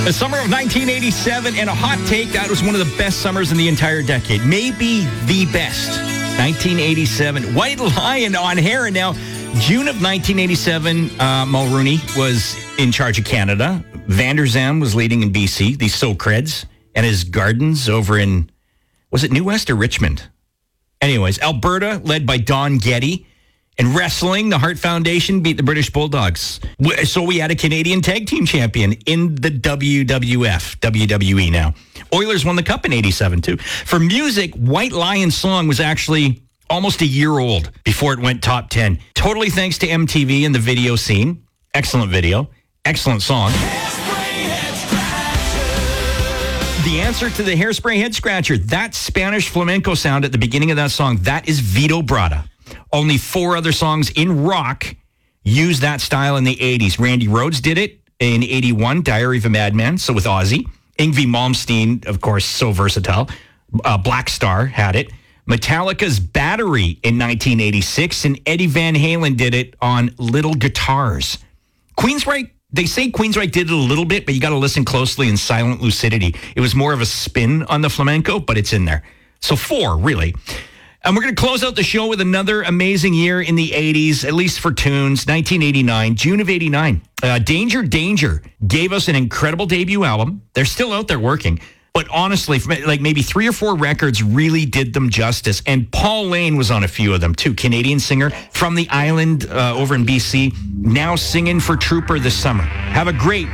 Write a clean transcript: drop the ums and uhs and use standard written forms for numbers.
The summer of 1987, and a hot take, that was one of the best summers in the entire decade. Maybe the best. 1987. White Lion on Hair. And now, June of 1987, Mulrooney was in charge of Canada. Van der Zam was leading in BC, the So Creds, and his gardens over in, was it New West or Richmond? Anyways, Alberta, led by Don Getty. And wrestling, the Hart Foundation beat the British Bulldogs. So we had a Canadian tag team champion in the WWF, WWE now. Oilers won the cup in 87, too. For music, White Lion's song was actually almost a year old before it went top 10. Totally thanks to MTV and the video scene. Excellent video. Excellent song. The answer to the Hairspray Head Scratcher, that Spanish flamenco sound at the beginning of that song, that is Vito Bratta. Only 4 other songs in rock use that style in the 80s. Randy Rhoads did it in 81, Diary of a Madman, so with Ozzy. Yngwie Malmsteen, of course, so versatile. Black Star had it. Metallica's Battery in 1986, and Eddie Van Halen did it on Little Guitars. Queensryche, they say Queensryche did it a little bit, but you got to listen closely in Silent Lucidity. It was more of a spin on the flamenco, but it's in there. So 4, really. And we're going to close out the show with another amazing year in the 80s, at least for tunes, 1989, June of 89. Danger Danger gave us an incredible debut album. They're still out there working. But honestly, like maybe 3 or 4 records really did them justice. And Paul Lane was on a few of them, too. Canadian singer from the island over in BC, now singing for Trooper this summer. Have a great